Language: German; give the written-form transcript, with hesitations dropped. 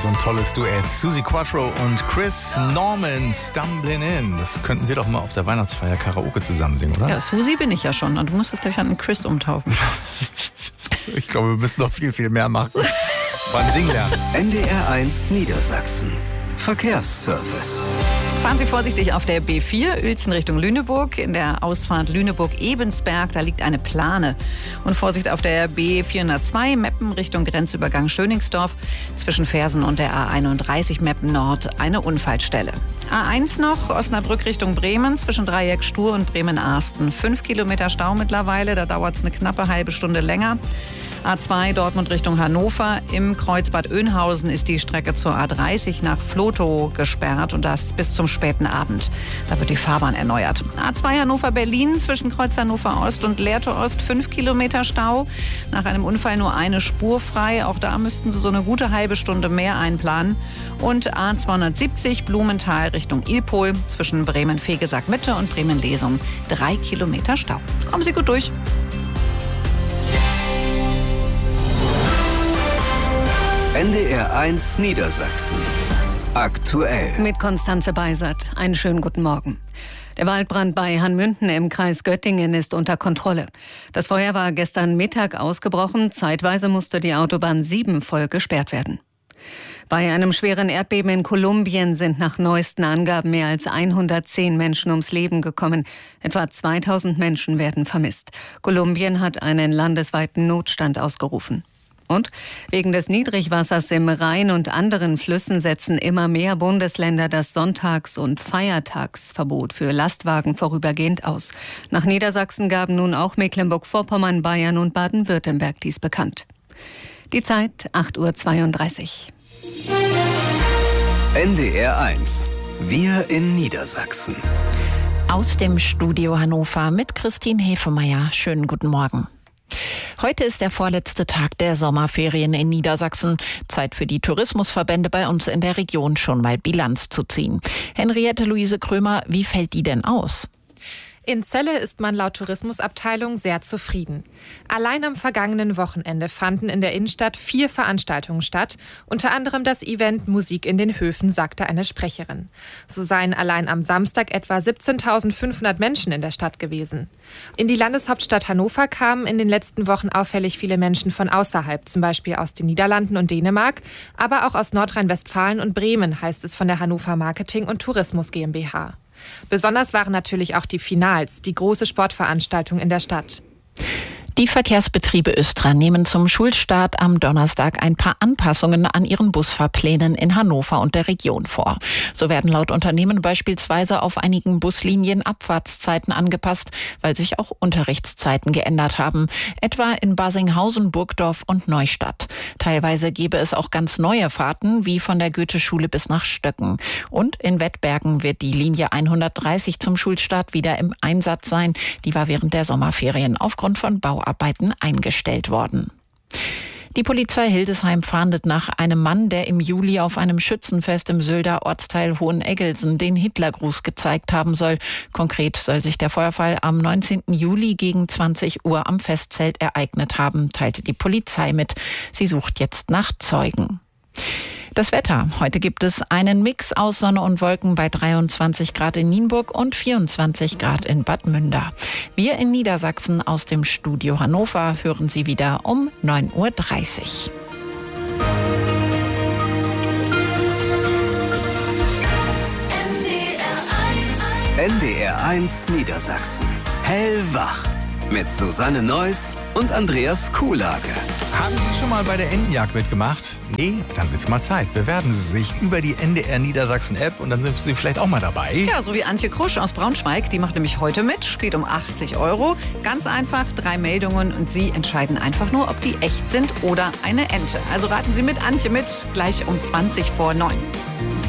so ein tolles Duett. Suzi Quatro und Chris Norman, Stumbling In. Das könnten wir doch mal auf der Weihnachtsfeier Karaoke zusammen singen, oder? Ja, Suzi bin ich ja schon. Und du musstest dich an einen Chris umtaufen. Ich glaube, wir müssen noch viel, viel mehr machen. Beim Singen lernen. NDR1 Niedersachsen. Verkehrsservice. Fahren Sie vorsichtig auf der B4, Uelzen Richtung Lüneburg. In der Ausfahrt Lüneburg-Ebensberg, da liegt eine Plane. Und Vorsicht auf der B402, Meppen Richtung Grenzübergang Schöningsdorf. Zwischen Fersen und der A31 Meppen Nord eine Unfallstelle. A1 noch, Osnabrück Richtung Bremen, zwischen Dreieck Stur und Bremen-Arsten. 5 Kilometer Stau mittlerweile, da dauert es eine knappe halbe Stunde länger. A2 Dortmund Richtung Hannover. Im Kreuzbad Oeynhausen ist die Strecke zur A30 nach Vlotho gesperrt und das bis zum späten Abend. Da wird die Fahrbahn erneuert. A2 Hannover-Berlin zwischen Kreuz Hannover Ost und Lehrte Ost 5 Kilometer Stau. Nach einem Unfall nur eine Spur frei. Auch da müssten Sie so eine gute halbe Stunde mehr einplanen. Und A270 Blumenthal Richtung Ilpol zwischen Bremen-Fegesack Mitte und Bremen-Lesum 3 Kilometer Stau. Kommen Sie gut durch. NDR1 Niedersachsen. Aktuell. Mit Konstanze Beisert. Einen schönen guten Morgen. Der Waldbrand bei Hanmünden im Kreis Göttingen ist unter Kontrolle. Das Feuer war gestern Mittag ausgebrochen. Zeitweise musste die Autobahn 7 voll gesperrt werden. Bei einem schweren Erdbeben in Kolumbien sind nach neuesten Angaben mehr als 110 Menschen ums Leben gekommen. Etwa 2000 Menschen werden vermisst. Kolumbien hat einen landesweiten Notstand ausgerufen. Und wegen des Niedrigwassers im Rhein und anderen Flüssen setzen immer mehr Bundesländer das Sonntags- und Feiertagsverbot für Lastwagen vorübergehend aus. Nach Niedersachsen gaben nun auch Mecklenburg-Vorpommern, Bayern und Baden-Württemberg dies bekannt. Die Zeit 8:32 Uhr. NDR1. Wir in Niedersachsen. Aus dem Studio Hannover mit Christine Hefemeyer. Schönen guten Morgen. Heute ist der vorletzte Tag der Sommerferien in Niedersachsen. Zeit für die Tourismusverbände bei uns in der Region schon mal Bilanz zu ziehen. Henriette Luise Krömer, wie fällt die denn aus? In Celle ist man laut Tourismusabteilung sehr zufrieden. Allein am vergangenen Wochenende fanden in der Innenstadt 4 Veranstaltungen statt, unter anderem das Event Musik in den Höfen, sagte eine Sprecherin. So seien allein am Samstag etwa 17.500 Menschen in der Stadt gewesen. In die Landeshauptstadt Hannover kamen in den letzten Wochen auffällig viele Menschen von außerhalb, zum Beispiel aus den Niederlanden und Dänemark, aber auch aus Nordrhein-Westfalen und Bremen, heißt es von der Hannover Marketing und Tourismus GmbH. Besonders waren natürlich auch die Finals, die große Sportveranstaltung in der Stadt. Die Verkehrsbetriebe Östra nehmen zum Schulstart am Donnerstag ein paar Anpassungen an ihren Busfahrplänen in Hannover und der Region vor. So werden laut Unternehmen beispielsweise auf einigen Buslinien Abfahrtszeiten angepasst, weil sich auch Unterrichtszeiten geändert haben, etwa in Basinghausen, Burgdorf und Neustadt. Teilweise gäbe es auch ganz neue Fahrten, wie von der Goetheschule bis nach Stöcken. Und in Wettbergen wird die Linie 130 zum Schulstart wieder im Einsatz sein. Die war während der Sommerferien aufgrund von Bauarbeiten eingestellt worden. Die Polizei Hildesheim fahndet nach einem Mann, der im Juli auf einem Schützenfest im Sölder Ortsteil Hoheneggelsen den Hitlergruß gezeigt haben soll. Konkret soll sich der Vorfall am 19. Juli gegen 20 Uhr am Festzelt ereignet haben, teilte die Polizei mit. Sie sucht jetzt nach Zeugen. Das Wetter. Heute gibt es einen Mix aus Sonne und Wolken bei 23 Grad in Nienburg und 24 Grad in Bad Münder. Wir in Niedersachsen aus dem Studio Hannover hören Sie wieder um 9:30 Uhr. NDR1 Niedersachsen. Hellwach. Mit Susanne Neuss und Andreas Kuhlage. Haben Sie schon mal bei der Entenjagd mitgemacht? Nee? Dann wird's mal Zeit. Bewerben Sie sich über die NDR Niedersachsen App und dann sind Sie vielleicht auch mal dabei. Ja, so wie Antje Krusch aus Braunschweig. Die macht nämlich heute mit, spielt um 80 €. Ganz einfach, 3 Meldungen und Sie entscheiden einfach nur, ob die echt sind oder eine Ente. Also raten Sie mit Antje mit, gleich um 20 vor 9.